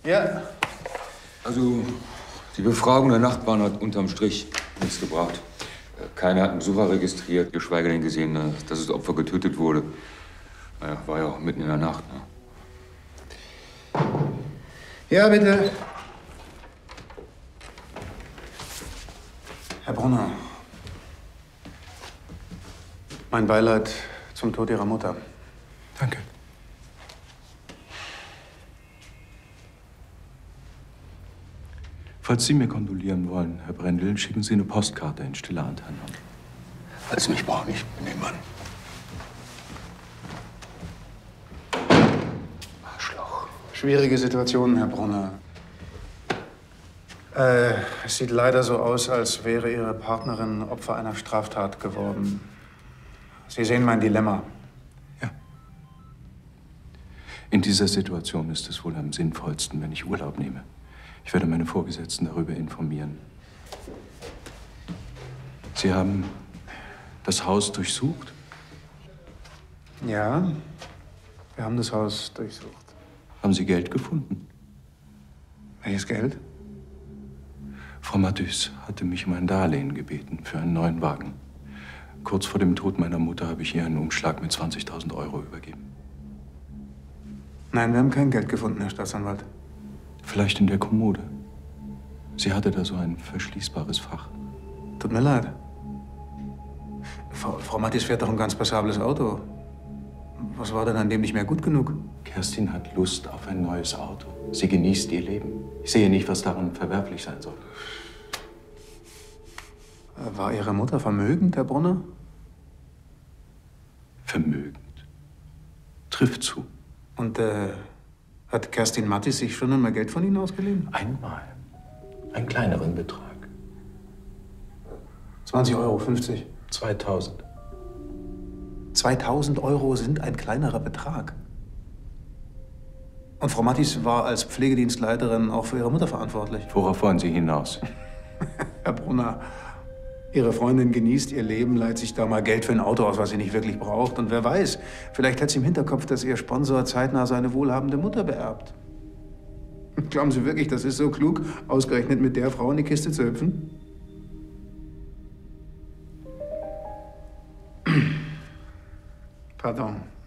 Ja. Also, die Befragung der Nachbarn hat unterm Strich nichts gebracht. Keiner hat einen Besucher registriert, geschweige denn gesehen, dass das Opfer getötet wurde. Naja, war ja auch mitten in der Nacht. Ne? Ja, bitte. Herr Brunner, mein Beileid zum Tod Ihrer Mutter. Danke. Falls Sie mir kondolieren wollen, Herr Brendel, schicken Sie eine Postkarte in stiller Anteilnahme. Falls Sie mich brauchen, ich bin Ihr Mann. Arschloch. Schwierige Situation, Herr Brunner. Es sieht leider so aus, als wäre Ihre Partnerin Opfer einer Straftat geworden. Sie sehen mein Dilemma. Ja. In dieser Situation ist es wohl am sinnvollsten, wenn ich Urlaub nehme. Ich werde meine Vorgesetzten darüber informieren. Sie haben das Haus durchsucht? Ja, wir haben das Haus durchsucht. Haben Sie Geld gefunden? Welches Geld? Frau Mathys hatte mich um ein Darlehen gebeten für einen neuen Wagen. Kurz vor dem Tod meiner Mutter habe ich ihr einen Umschlag mit 20.000 € übergeben. Nein, wir haben kein Geld gefunden, Herr Staatsanwalt. Vielleicht in der Kommode. Sie hatte da so ein verschließbares Fach. Tut mir leid. Frau Mathys fährt doch ein ganz passables Auto. Was war denn an dem nicht mehr gut genug? Kerstin hat Lust auf ein neues Auto. Sie genießt ihr Leben. Ich sehe nicht, was daran verwerflich sein soll. War Ihre Mutter vermögend, Herr Brunner? Vermögend. Trifft zu. Und hat Kerstin Mathys sich schon einmal Geld von Ihnen ausgeliehen? Einmal. Einen kleineren Betrag. 20 €, 50. 2.000. 2.000 € sind ein kleinerer Betrag. Und Frau Mathys war als Pflegedienstleiterin auch für Ihre Mutter verantwortlich. Worauf wollen Sie hinaus? Herr Brunner, Ihre Freundin genießt ihr Leben, leiht sich da mal Geld für ein Auto aus, was sie nicht wirklich braucht. Und wer weiß, vielleicht hat sie im Hinterkopf, dass ihr Sponsor zeitnah seine wohlhabende Mutter beerbt. Glauben Sie wirklich, das ist so klug, ausgerechnet mit der Frau in die Kiste zu hüpfen? Pardon.